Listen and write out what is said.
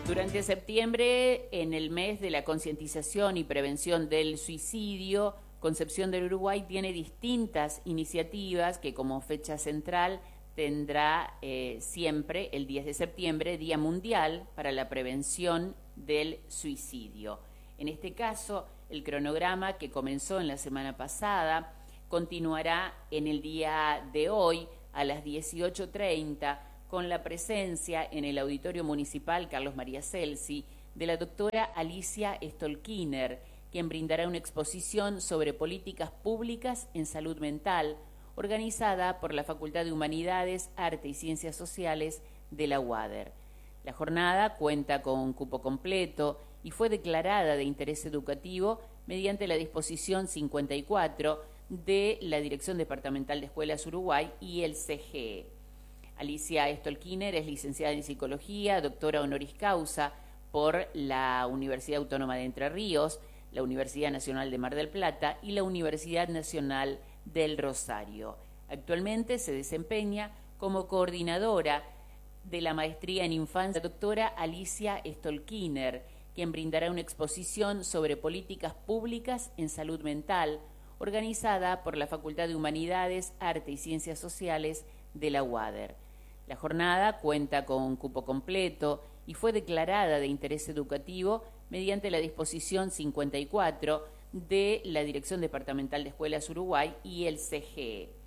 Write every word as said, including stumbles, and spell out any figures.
Durante septiembre, en el mes de la concientización y prevención del suicidio, Concepción del Uruguay tiene distintas iniciativas que como fecha central tendrá eh, siempre el diez de septiembre, Día Mundial para la Prevención del Suicidio. En este caso, el cronograma que comenzó en la semana pasada continuará en el día de hoy a las dieciocho treinta con la presencia en el Auditorio Municipal Carlos María Celsi de la doctora Alicia Stolkiner, quien brindará una exposición sobre políticas públicas en salud mental, organizada por la Facultad de Humanidades, Arte y Ciencias Sociales de la UADER. La jornada cuenta con un cupo completo y fue declarada de interés educativo mediante la disposición cincuenta y cuatro de la Dirección Departamental de Escuelas Uruguay y el C G E. Alicia Stolkiner es licenciada en Psicología, doctora honoris causa por la Universidad Autónoma de Entre Ríos, la Universidad Nacional de Mar del Plata y la Universidad Nacional del Rosario. Actualmente se desempeña como coordinadora de la maestría en infancia, la doctora Alicia Stolkiner, quien brindará una exposición sobre políticas públicas en salud mental, organizada por la Facultad de Humanidades, Arte y Ciencias Sociales de la UADER. La jornada cuenta con un cupo completo y fue declarada de interés educativo mediante la disposición cincuenta y cuatro de la Dirección Departamental de Escuelas Uruguay y el C G E.